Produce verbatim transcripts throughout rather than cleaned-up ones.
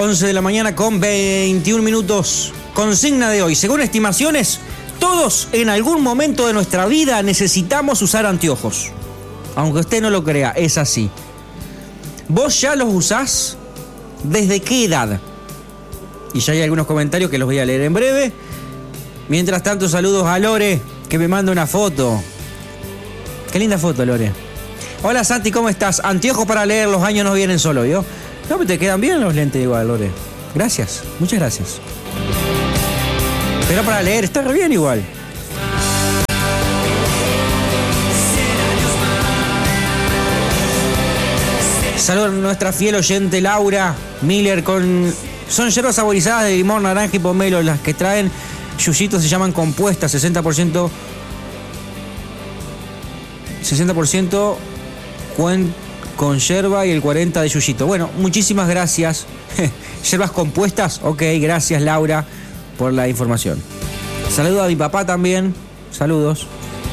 once de la mañana con veintiún minutos. Consigna de hoy. Según estimaciones, todos en algún momento de nuestra vida necesitamos usar anteojos. Aunque usted no lo crea, es así. ¿Vos ya los usás? ¿Desde qué edad? Y ya hay algunos comentarios que los voy a leer en breve. Mientras tanto, saludos a Lore, que me manda una foto. Qué linda foto, Lore. Hola, Santi, ¿cómo estás? Anteojos para leer, los años no vienen solo, ¿yo? No, pero te quedan bien los lentes igual, Lore. Gracias, muchas gracias. Pero para leer, está re bien igual. Saludos a nuestra fiel oyente Laura Miller con... Son hierbas saborizadas de limón, naranja y pomelo. Las que traen yuyitos se llaman compuestas, sesenta por ciento... sesenta por ciento con, con yerba y el cuarenta por ciento de yuyito. Bueno, muchísimas gracias. Hierbas compuestas, ok, gracias Laura por la información. Saludos a mi papá también. Saludos.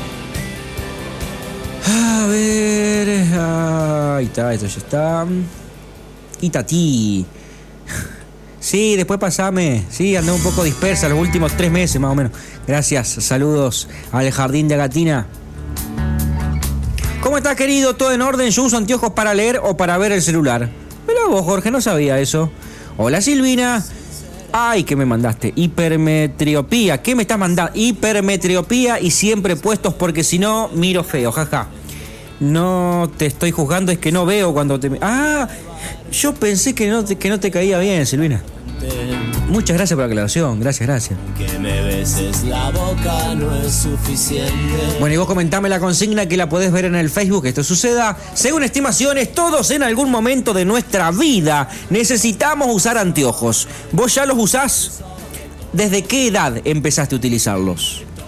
A ver... Ahí está, esto ya está. Itati. Sí, después pasame. Sí, andé un poco dispersa los últimos tres meses más o menos. Gracias, saludos al jardín de Agatina. ¿Cómo estás, querido? ¿Todo en orden? Yo uso anteojos para leer o para ver el celular. Mirá vos, Jorge, no sabía eso. Hola, Silvina. Ay, ¿qué me mandaste? Hipermetriopía. ¿Qué me estás mandando? Hipermetriopía y siempre puestos porque si no, miro feo, jaja. No te estoy juzgando, es que no veo cuando te... Ah, yo pensé que no te, que no te caía bien, Silvina. Muchas gracias por la aclaración, gracias, gracias. Que me beses la boca no es suficiente. Bueno, y vos comentame la consigna que la podés ver en el Facebook, esto suceda. Según estimaciones, todos en algún momento de nuestra vida necesitamos usar anteojos. ¿Vos ya los usás? ¿Desde qué edad empezaste a utilizarlos?